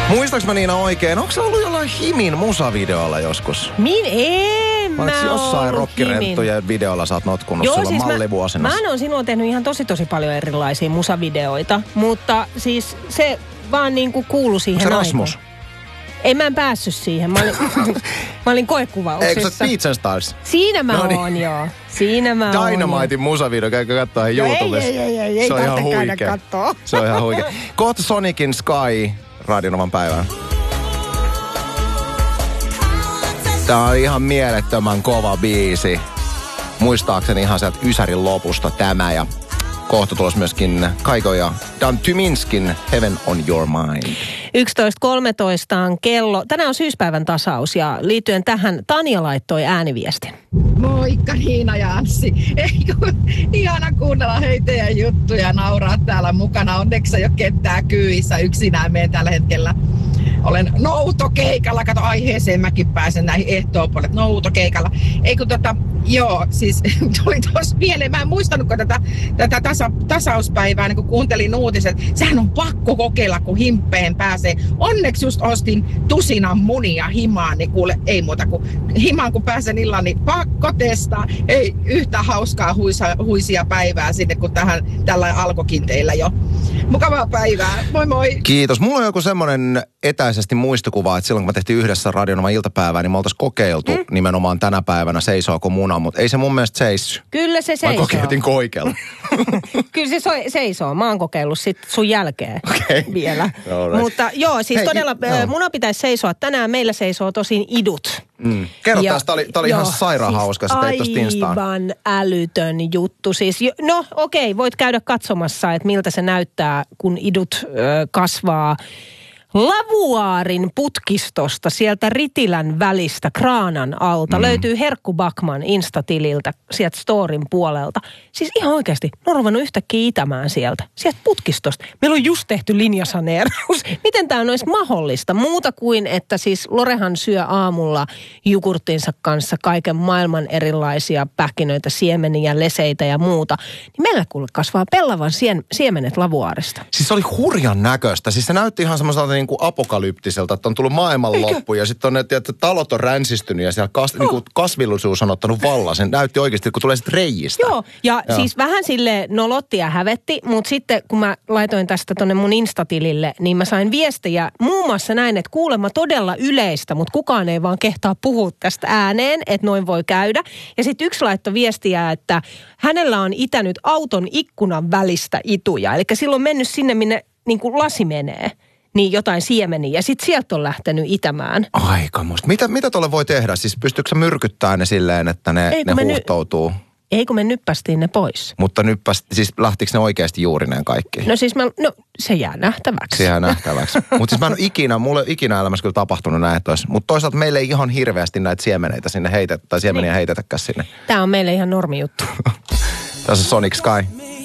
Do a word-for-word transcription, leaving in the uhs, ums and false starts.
Muistaaks mä Niina oikein? Onko se ollut jollain Himin musavideolla joskus? Min en mä Oletko jossain rockirenttujen videolla sä oot notkunut Joo, silloin siis mallivuosina? Mä, mä oon sinua tehnyt ihan tosi tosi paljon erilaisia musavideoita, mutta siis se vaan niinku kuului siihen aikaan. Se Rasmus? Ei mä en päässyt siihen. Mä olin, mä olin koekuvauksissa. Eikö sä Beats and Stars? Siinä mä no niin. oon joo. Siinä mä oon. Dynamitein musavideo, käykö katsoa ihan YouTubessa. Ei, ei, ei, ei, ei se on ihan huikea. Se on ihan huikea. Kohta Sonicin Sky Radionovan päivään. Tää on ihan mielettömän kova biisi. Muistaakseni ihan sieltä Ysärin lopusta tämä ja kohta tulos myöskin Kaiko ja Dan Tyminskin Heaven on Your Mind. yksitoista kolmetoista on kello. Tänään on syyspäivän tasaus ja liittyen tähän Tanja laittoi ääniviestin. Moikka Niina ja Anssi. Eikö ihana kuunnella hei teidän juttuja ja nauraa täällä mukana. Onneksi ei ole ketään kyydissä, yksinään menen tällä hetkellä. Olen noutokeikalla, kato aiheeseen mäkin pääsen näihin ehtoopuolet noutokeikalla. Ei kun tota, joo, siis tuli tuossa mieleen, mä en muistanutko tätä, tätä tasa, tasauspäivää, niin kun kuuntelin uutiset. Sehän on pakko kokeilla, kun himpeen pääsee. Onneksi just ostin tusinan munia himaan, niin kuule, ei muuta kuin himaan kun pääsen illan, niin pakko testaa. Ei yhtä hauskaa huisa, huisia päivää sinne, kun tähän tällä alkoikin teillä jo. Mukavaa päivää, moi moi! Kiitos. Mulla on joku semmoinen etäisesti muistokuva, että silloin kun me tehtiin yhdessä Radionovan iltapäivää, niin me oltaisiin kokeiltu mm. nimenomaan tänä päivänä seisoako muna, mutta ei se mun mielestä seissy. Kyllä se seisoo. Mä kokeiltiin koikeilla. Kyllä se so- seisoo. Mä oon kokeillut sit sun jälkeen okay. vielä. Right. Mutta joo, siis Hei, todella i- joo. muna pitäisi seisoa. Tänään meillä seisoo tosin idut. Mm. Kerro taas, tää oli, tää oli joo, ihan sairaan siis hauska. Sä teit tosta Instaan. Aivan älytön juttu. Siis, no okei, okay, voit käydä katsomassa, että miltä se näyttää, kun idut ö, kasvaa lavuaarin putkistosta sieltä Ritilän välistä kraanan alta. Mm. Löytyy Herkku Backman Instatililtä sieltä storin puolelta. Siis ihan oikeasti, ne on ruvennut yhtäkkiä itämään sieltä, sieltä putkistosta. Meillä on just tehty linjasaneeraus. Miten tämä on edes mahdollista? Muuta kuin, että siis Lorehan syö aamulla jogurttinsa kanssa kaiken maailman erilaisia pähkinöitä, siemeniä, leseitä ja muuta. Niin meillä kuule kasvaa pellavan sien, siemenet lavuaarista. Siis se oli hurjan näköistä. Siis se näytti ihan semmoiselta niin kuin apokalyptiselta, että on tullut maailmanloppu ja sitten on, että talot on ränsistynyt ja siellä kas, oh. niin kuin kasvillisuus on ottanut vallan. Se näytti oikeasti, kun tulee sitten reijistä. Joo, ja Joo. siis vähän sille nolotti ja hävetti, mutta sitten kun mä laitoin tästä tonne mun Instatilille, niin mä sain viestejä muun muassa näin, että kuulemma todella yleistä, mutta kukaan ei vaan kehtaa puhua tästä ääneen, että noin voi käydä. Ja sitten yksi laittoi viestiä, että hänellä on itänyt auton ikkunan välistä ituja, eli silloin on mennyt sinne, minne niin kuin lasi menee. Niin jotain siemeniä. Ja sitten sieltä on lähtenyt itämään. Aikamoista. Mitä, mitä tuolle voi tehdä? Siis pystyykö sä myrkyttämään ne silleen, että ne, ne huuhtoutuu? Ny- Ei kun me nyppästiin ne pois. Mutta nyppästi, siis lähtikö ne oikeasti juurineen kaikki? No siis mä, no se jää nähtäväksi. Se jää nähtäväksi. Mutta siis mä en ole ikinä, mulle ei ikinä elämässä kyllä tapahtunut näin, että olisi. Mutta toisaalta meille ei ihan hirveästi näitä siemeneitä sinne heitetä, tai siemeniä niin. heitetäkään sinne. Tää on meille ihan normi juttu. Tässä on Sonic Sky.